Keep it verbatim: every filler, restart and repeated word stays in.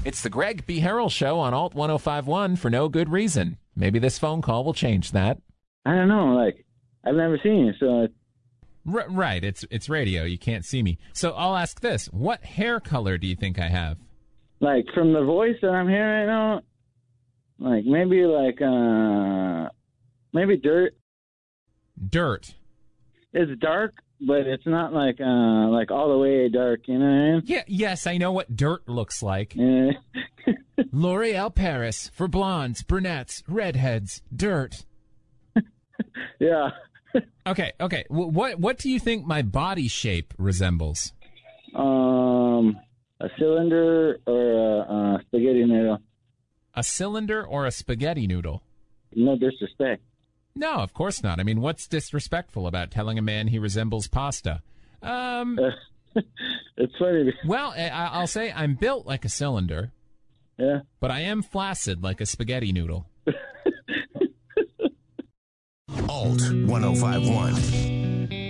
It's the Greg B. Harrell Show on Alt one oh five one for no good reason. Maybe this phone call will change that. I don't know. Like, I've never seen you, so... R- right. It's it's radio. You can't see me. So I'll ask this. What hair color do you think I have? Like, from the voice that I'm hearing right now, like, maybe, like, uh... maybe dirt. Dirt. It's dark, but it's not, like, uh, like all the way dark, you know what I mean? Yeah, yes, I know what dirt looks like. Yeah. L'Oreal Paris for blondes, brunettes, redheads, dirt. Yeah. Okay, okay. W- what what do you think my body shape resembles? Um, a cylinder or a, a spaghetti noodle. A cylinder or a spaghetti noodle? No disrespect. No, of course not. I mean, what's disrespectful about telling a man he resembles pasta? Um, it's funny. Well, I- I'll say I'm built like a cylinder. Yeah. But I am flaccid like a spaghetti noodle. Alt one oh five one.